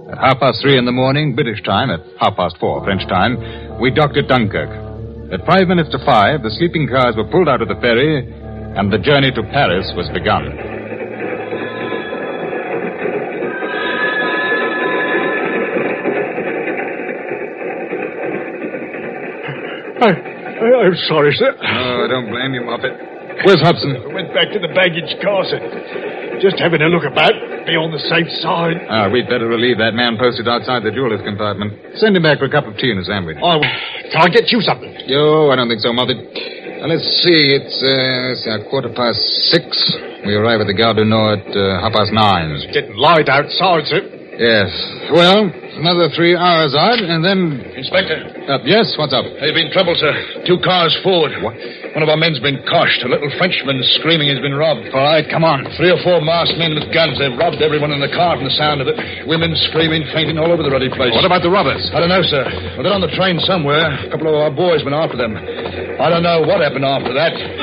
At 3:30 in the morning, British time, at 4:30 French time, we docked at Dunkirk. At 5 minutes to 5, the sleeping cars were pulled out of the ferry, and the journey to Paris was begun. I'm sorry, sir. Oh, I don't blame you, Moffat. Where's Hudson? I went back to the baggage car, sir. Just having a look about. Be on the safe side. We'd better relieve that man posted outside the jeweler's compartment. Send him back for a cup of tea and a sandwich. Oh, can I get you something? I don't think so, Moffat. Let's see. It's 6:15. We arrive at the Gare du Nord at 9:30. It's getting light outside, sir. Yes. Well, another 3 hours out, and then... Inspector. Yes, what's up? There's been trouble, sir. 2 cars forward. What? One of our men's been coshed. A little Frenchman screaming he's been robbed. All right, come on. 3 or 4 masked men with guns. They've robbed everyone in the car from the sound of it. Women screaming, fainting all over the ruddy place. What about the robbers? I don't know, sir. Well, they're on the train somewhere. A couple of our boys went after them. I don't know what happened after that.